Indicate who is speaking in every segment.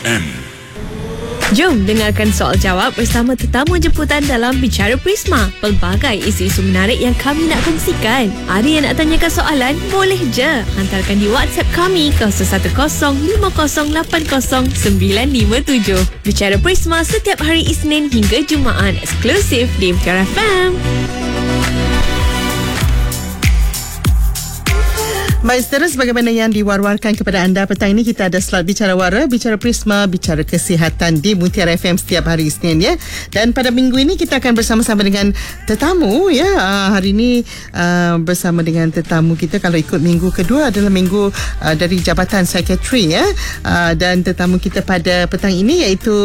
Speaker 1: FM.
Speaker 2: Jom dengarkan soal jawab bersama tetamu jemputan dalam Bicara Prisma. Pelbagai isu-isu menarik yang kami nak kongsikan. Ada yang nak tanyakan soalan? Boleh je. Hantarkan di WhatsApp kami 0105080957. Bicara Prisma setiap hari Isnin hingga Jumaat, eksklusif di Bicara FM.
Speaker 3: Baik, seterus bagaimana yang diwar-warkan kepada anda petang ini, kita ada slot Bicara Wara, Bicara Prisma, Bicara Kesihatan di Mutiara FM setiap hari Isnin ya. Dan pada minggu ini kita akan bersama-sama dengan tetamu ya. Hari ini bersama dengan tetamu kita, kalau ikut minggu kedua adalah minggu dari Jabatan Psikiatri ya. Dan tetamu kita pada petang ini iaitu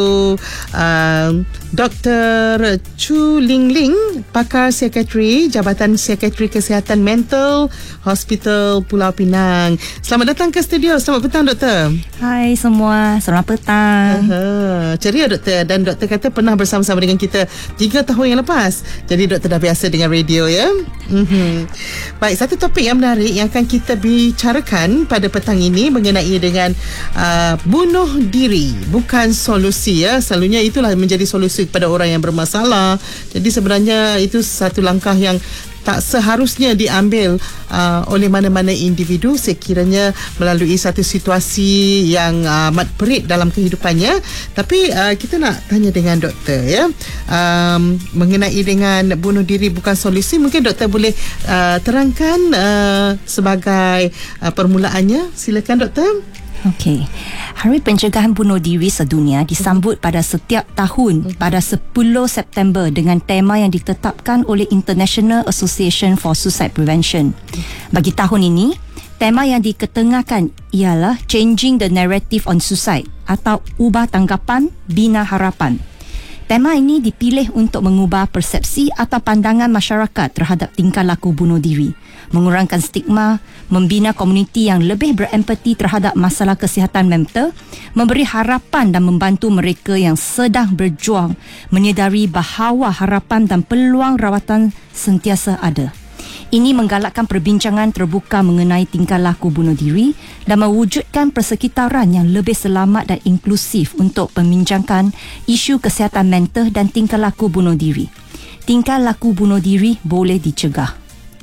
Speaker 3: Dr. Chu Ling Ling, pakar psikiatri Jabatan Psikiatri Kesihatan Mental Hospital Pulau Pinang. Selamat datang ke studio. Selamat petang, Doktor.
Speaker 4: Hai semua, selamat petang.
Speaker 3: Ceria, Doktor. Dan Doktor kata pernah bersama-sama dengan kita 3 tahun yang lepas. Jadi Doktor dah biasa dengan radio ya. Baik, satu topik yang menarik yang akan kita bicarakan pada petang ini mengenai dengan bunuh diri bukan solusi ya. Selalunya itulah menjadi solusi kepada orang yang bermasalah. Jadi sebenarnya itu satu langkah yang tak seharusnya diambil oleh mana-mana individu sekiranya melalui satu situasi yang amat perit dalam kehidupannya. Tapi kita nak tanya dengan doktor ya, mengenai dengan bunuh diri bukan solusi. Mungkin doktor boleh terangkan sebagai permulaannya. Silakan doktor.
Speaker 4: Okey. Hari Pencegahan Bunuh Diri Sedunia disambut pada setiap tahun pada 10 September dengan tema yang ditetapkan oleh International Association for Suicide Prevention. Bagi tahun ini, tema yang diketengahkan ialah Changing the Narrative on Suicide atau ubah tanggapan bina harapan. Tema ini dipilih untuk mengubah persepsi atau pandangan masyarakat terhadap tingkah laku bunuh diri, mengurangkan stigma, membina komuniti yang lebih berempati terhadap masalah kesihatan mental, memberi harapan dan membantu mereka yang sedang berjuang menyedari bahawa harapan dan peluang rawatan sentiasa ada. Ini menggalakkan perbincangan terbuka mengenai tingkah laku bunuh diri dan mewujudkan persekitaran yang lebih selamat dan inklusif untuk membincangkan isu kesihatan mental dan tingkah laku bunuh diri. Tingkah laku bunuh diri boleh dicegah.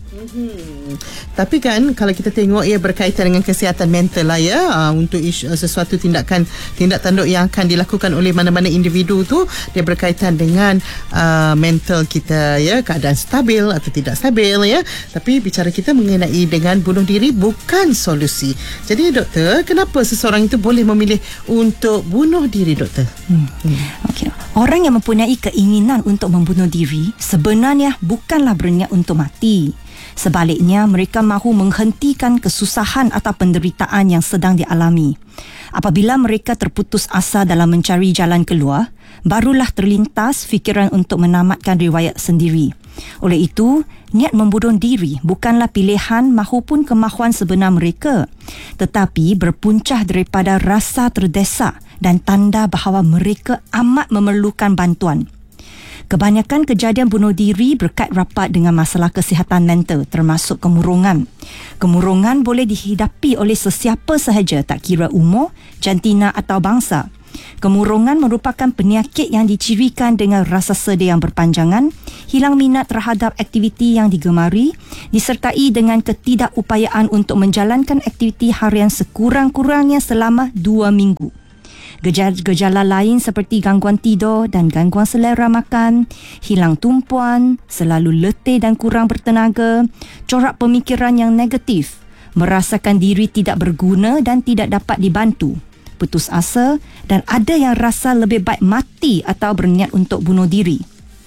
Speaker 3: Tapi kan kalau kita tengok ia berkaitan dengan kesihatan mental lah ya, untuk sesuatu tindak tanduk yang akan dilakukan oleh mana-mana individu tu, dia berkaitan dengan mental kita ya, keadaan stabil atau tidak stabil ya. Tapi bicara kita mengenai dengan bunuh diri bukan solusi. Jadi doktor, kenapa seseorang itu boleh memilih untuk bunuh diri, doktor?
Speaker 4: Okay. Orang yang mempunyai keinginan untuk membunuh diri sebenarnya bukanlah berniat untuk mati. Sebaliknya, mereka mahu menghentikan kesusahan atau penderitaan yang sedang dialami. Apabila mereka terputus asa dalam mencari jalan keluar, barulah terlintas fikiran untuk menamatkan riwayat sendiri. Oleh itu, niat membunuh diri bukanlah pilihan maupun kemahuan sebenar mereka, tetapi berpuncah daripada rasa terdesak dan tanda bahawa mereka amat memerlukan bantuan. Kebanyakan kejadian bunuh diri berkait rapat dengan masalah kesihatan mental, termasuk kemurungan. Kemurungan boleh dihidapi oleh sesiapa sahaja, tak kira umur, jantina atau bangsa. Kemurungan merupakan penyakit yang dicirikan dengan rasa sedih yang berpanjangan, hilang minat terhadap aktiviti yang digemari, disertai dengan ketidakupayaan untuk menjalankan aktiviti harian sekurang-kurangnya selama 2 minggu. Gejala lain seperti gangguan tidur dan gangguan selera makan, hilang tumpuan, selalu letih dan kurang bertenaga, corak pemikiran yang negatif, merasakan diri tidak berguna dan tidak dapat dibantu, putus asa, dan ada yang rasa lebih baik mati atau berniat untuk bunuh diri.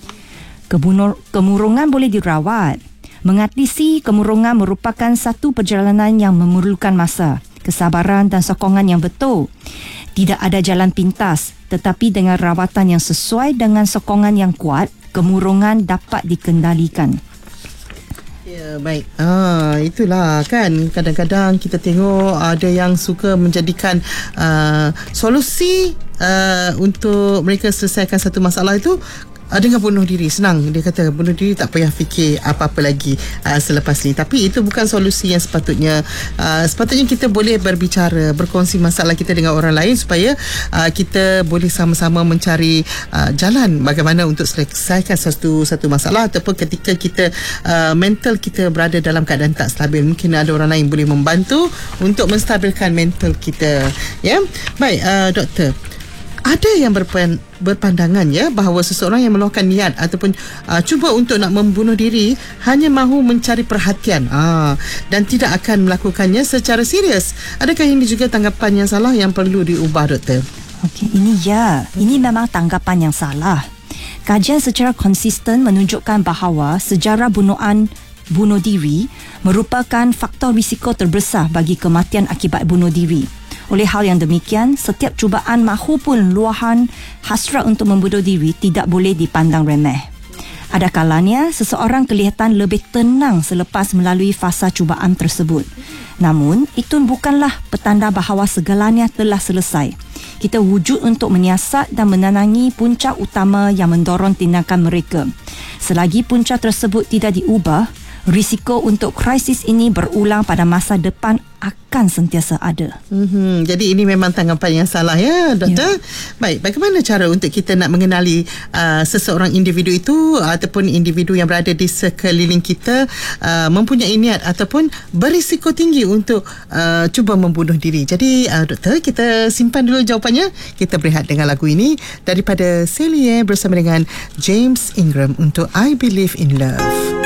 Speaker 4: Kemurungan boleh dirawat. Mengatasi kemurungan merupakan satu perjalanan yang memerlukan masa, kesabaran dan sokongan yang betul. Tidak ada jalan pintas, tetapi dengan rawatan yang sesuai dengan sokongan yang kuat, kemurungan dapat dikendalikan.
Speaker 3: Ya, baik. Itulah kan, kadang-kadang kita tengok ada yang suka menjadikan solusi untuk mereka selesaikan satu masalah itu dengan bunuh diri. Senang, dia kata bunuh diri tak payah fikir apa-apa lagi selepas ni. Tapi itu bukan solusi yang sepatutnya. Sepatutnya kita boleh berbicara, berkongsi masalah kita dengan orang lain supaya kita boleh sama-sama mencari jalan bagaimana untuk selesaikan satu masalah, ataupun ketika kita mental kita berada dalam keadaan tak stabil, mungkin ada orang lain boleh membantu untuk menstabilkan mental kita. Ya, baik, doktor, ada yang berpandangan bahawa seseorang yang meluahkan niat ataupun cuba untuk nak membunuh diri hanya mahu mencari perhatian dan tidak akan melakukannya secara serius. Adakah ini juga tanggapan yang salah yang perlu diubah, doktor?
Speaker 4: Okey, ini memang tanggapan yang salah. Kajian secara konsisten menunjukkan bahawa sejarah bunuh diri merupakan faktor risiko terbesar bagi kematian akibat bunuh diri. Oleh hal yang demikian, setiap cubaan mahupun luahan hasrat untuk membunuh diri tidak boleh dipandang remeh. Ada kalanya seseorang kelihatan lebih tenang selepas melalui fasa cubaan tersebut. Namun, itu bukanlah petanda bahawa segalanya telah selesai. Kita wujud untuk menyiasat dan menenangi punca utama yang mendorong tindakan mereka. Selagi punca tersebut tidak diubah, risiko untuk krisis ini berulang pada masa depan akan sentiasa ada.
Speaker 3: Jadi ini memang tanggapan yang salah, ya, doktor? Ya. Baik, bagaimana cara untuk kita nak mengenali seseorang individu itu ataupun individu yang berada di sekeliling kita mempunyai niat ataupun berisiko tinggi untuk cuba membunuh diri. Jadi doktor, kita simpan dulu jawapannya. Kita berehat dengan lagu ini daripada Celia bersama dengan James Ingram untuk I Believe in Love.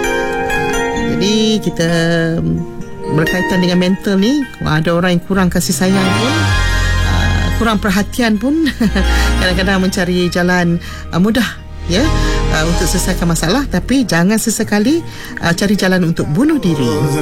Speaker 3: Jadi kita berkaitan dengan mental ni, ada orang yang kurang kasih sayang pun, kurang perhatian pun kadang-kadang mencari jalan mudah untuk selesaikan masalah, tapi jangan sesekali cari jalan untuk bunuh diri.